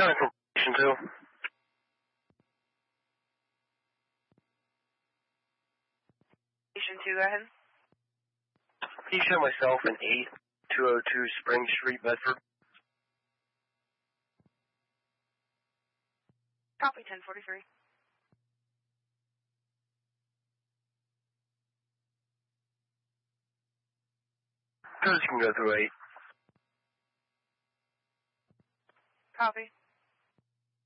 County Corporation 2. Station 2, go ahead. Can you show myself in 8202 Spring Street, Bedford? Copy 1043. Codes can go through 8. Copy.